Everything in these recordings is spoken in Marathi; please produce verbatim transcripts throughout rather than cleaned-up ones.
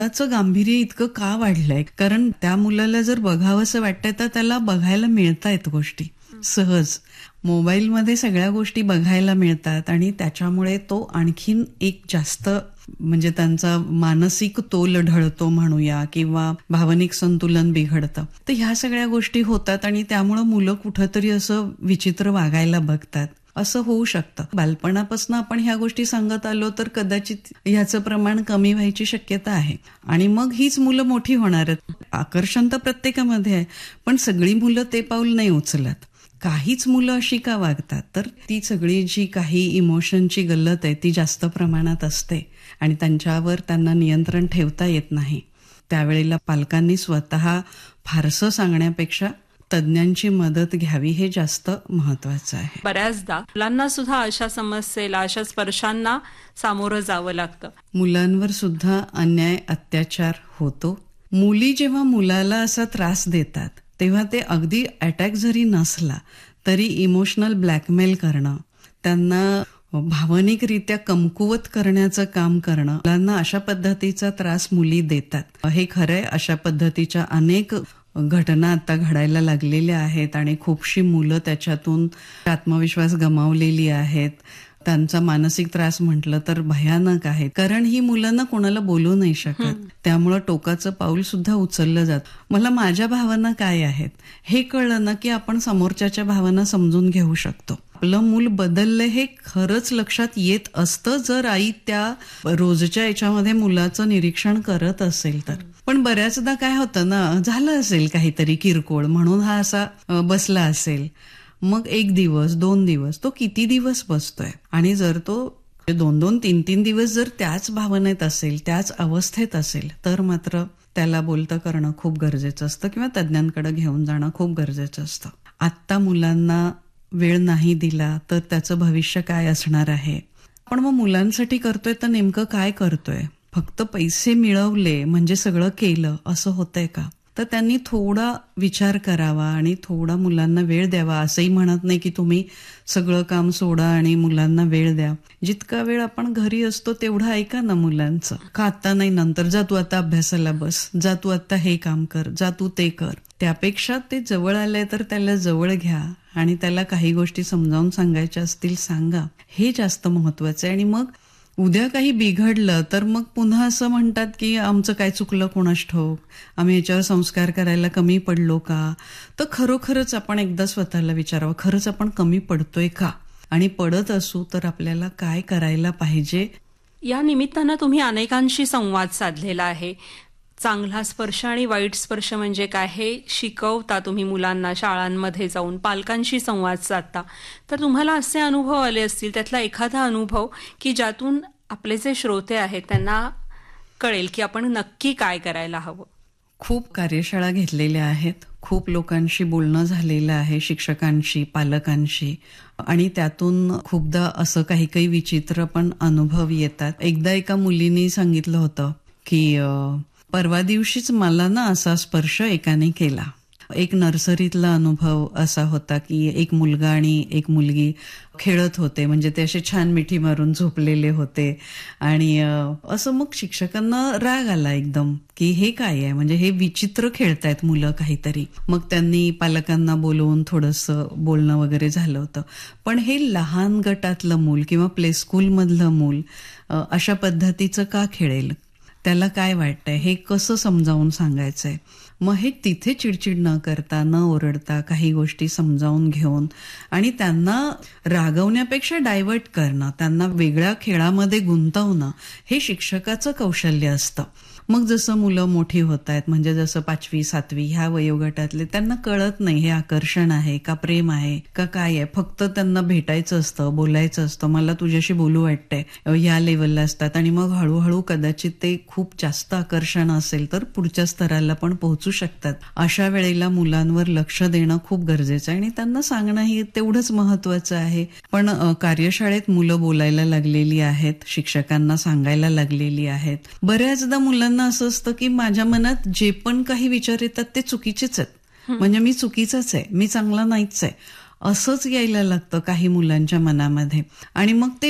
त्याचं गांभीर्य इतकं का वाढलंय? कारण त्या मुलाला जर बघावंसं वाटतंय तर त्याला बघायला मिळतायत गोष्टी सहज. मोबाईलमध्ये सगळ्या गोष्टी बघायला मिळतात आणि त्याच्यामुळे तो आणखीन एक जास्त म्हणजे त्यांचा मानसिक तोल ढळतो म्हणूया किंवा भावनिक संतुलन बिघडतं. तर ह्या सगळ्या गोष्टी होतात आणि त्यामुळं मुलं कुठंतरी असं विचित्र वागायला बघतात. असं होऊ शकतं. बालपणापासून आपण ह्या गोष्टी सांगत आलो तर कदाचित ह्याचं प्रमाण कमी व्हायची शक्यता आहे आणि मग हीच मुलं मोठी होणार आहेत. आकर्षण तर प्रत्येकामध्ये आहे, पण सगळी मुलं ते पाऊल नाही उचलत. काहीच मुलं अशी का वागतात तर ती सगळी जी काही इमोशनची गल्लत आहे ती जास्त प्रमाणात असते आणि त्यांच्यावर त्यांना नियंत्रण ठेवता येत नाही. त्यावेळेला पालकांनी स्वतः फारसं सांगण्यापेक्षा तज्ञांची मदत घ्यावी हे जास्त महत्वाचं आहे. बऱ्याचदा मुलांना सुद्धा अशा समस्येला, अशा स्पर्शांना सामोरं जावं लागतं. मुलांवर सुद्धा अन्याय, अत्याचार होतो. मुली जेव्हा मुलाला असा त्रास देतात तेव्हा ते अगदी अटॅक जरी नसला तरी इमोशनल ब्लॅकमेल करणं, त्यांना भावनिकरित्या कमकुवत करण्याचं काम करणं, मुलांना अशा पद्धतीचा त्रास मुली देतात. हे खरंय, अशा पद्धतीच्या अनेक घटना आता घडायला लागलेल्या आहेत आणि खूपशी मुलं त्याच्यातून आत्मविश्वास गमावलेली आहेत. त्यांचा मानसिक त्रास म्हटलं तर भयानक आहे, कारण ही मुलांना कोणाला बोलू नाही शकत. त्यामुळं टोकाचं पाऊल सुद्धा उचललं जात. मला माझ्या भावना काय आहेत हे कळलं ना की आपण समोरच्याच्या भावना समजून घेऊ शकतो. आपलं मूल बदललं हे खरंच लक्षात येत असतं जर आई त्या रोजच्या याच्यामध्ये मुलाचं निरीक्षण करत असेल तर. पण बऱ्याचदा काय होतं ना, झालं असेल काहीतरी किरकोळ म्हणून हा असा बसला असेल, मग एक दिवस दोन दिवस तो किती दिवस बसतोय आणि जर तो दोन दोन तीन तीन दिवस जर त्याच भावनेत असेल, त्याच अवस्थेत असेल तर मात्र त्याला बोलतं करणं खूप गरजेचं असतं किंवा तज्ञांकडे घेऊन जाणं खूप गरजेचं असतं. आत्ता मुलांना वेळ नाही दिला तर त्याचं भविष्य काय असणार आहे. पण मग मुलांसाठी करतोय तर नेमकं काय करतोय? फक्त पैसे मिळवले म्हणजे सगळं केलं असं होतंय का? तर त्यांनी थोडा विचार करावा आणि थोडा मुलांना वेळ द्यावा. असंही म्हणत नाही की तुम्ही सगळं काम सोडा आणि मुलांना वेळ द्या. जितका वेळ आपण घरी असतो तेवढं ऐका ना मुलांचं. का आता नाही, नंतर जा तू आता अभ्यासाला बस, जा तू आता हे काम कर, जा तू ते कर. त्यापेक्षा ते जवळ आलंय तर त्याला जवळ घ्या आणि त्याला काही गोष्टी समजावून सांगायच्या असतील सांगा. हे जास्त महत्वाचं आहे. आणि मग उद्या काही बिघडलं तर मग पुन्हा असं म्हणतात की आमचं काय चुकलं कोणास ठाऊक, आम्ही याच्यावर संस्कार करायला कमी पडलो का? तर खरोखरच आपण एकदा स्वतःला विचारावं, खरंच आपण कमी पडतोय का? आणि पडत असू तर आपल्याला काय करायला पाहिजे. या निमित्तानं तुम्ही अनेकांशी संवाद साधलेला आहे. चांगला स्पर्श आणि वाईट स्पर्श म्हणजे काय हे शिकवता तुम्ही मुलांना, शाळांमध्ये जाऊन पालकांशी संवाद साधता. तर तुम्हाला असे अनुभव आले असतील, त्यातला एखादा अनुभव की ज्यातून आपले जे श्रोते आहेत त्यांना कळेल की आपण नक्की काय करायला हवं. खूप कार्यशाळा घेतलेल्या आहेत, खूप लोकांशी बोलणं झालेलं आहे, शिक्षकांशी, पालकांशी, आणि त्यातून खूपदा असं काही काही विचित्र पण अनुभव येतात. एकदा एका मुलीने सांगितलं होतं की परवा दिवशीच मला ना असा स्पर्श एकाने केला. एक नर्सरीतला अनुभव असा होता की एक मुलगा आणि एक मुलगी खेळत होते, म्हणजे ते असे छान मिठी मारून झोपलेले होते आणि असं मग शिक्षकांना राग आला एकदम की हे काय आहे, म्हणजे हे विचित्र खेळतायत मुलं काहीतरी. मग त्यांनी पालकांना बोलवून थोडंसं बोलणं वगैरे झालं होतं. पण हे लहान गटातलं मूल किंवा प्ले स्कूल मधलं मूल अशा पद्धतीचं का खेळेल, त्याला काय वाटतंय, हे कसं समजावून सांगायचंय. मग हे तिथे चिडचिड न करता, न ओरडता काही गोष्टी समजावून घेऊन आणि त्यांना रागवण्यापेक्षा डायव्हर्ट करणं, त्यांना वेगळ्या खेळामध्ये गुंतवणं हे शिक्षकाचं कौशल्य असतं. मग जसं मुलं मोठी होत आहेत, म्हणजे जसं पाचवी सातवी ह्या वयोगटातले, त्यांना कळत नाही हे आकर्षण आहे का प्रेम आहे का काय आहे. फक्त त्यांना भेटायचं असतं, बोलायचं असतं, मला तुझ्याशी बोलू वाटतंय, ह्या लेवलला असतात. आणि मग हळूहळू कदाचित ते खूप जास्त आकर्षण असेल तर पुढच्या स्तराला पण पोहोचू शकतात. अशा वेळेला मुलांवर लक्ष देणं खूप गरजेचं आहे आणि त्यांना सांगणं ही तेवढंच महत्वाचं आहे. पण कार्यशाळेत मुलं बोलायला लागलेली आहेत, शिक्षकांना सांगायला लागलेली आहेत. बऱ्याचदा मुलांना असं असतं की माझ्या मनात जे पण काही विचार येतात ते चुकीचेच आहेत, म्हणजे मी चुकीचाच आहे, मी चांगला नाहीच आहे, असंच यायला लागतं काही मुलांच्या मनामध्ये. आणि मग ते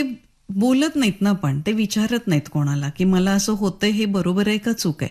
बोलत नाहीत ना, पण ते विचारत नाहीत कोणाला की मला असं होतंय हे बरोबर आहे का चूक आहे.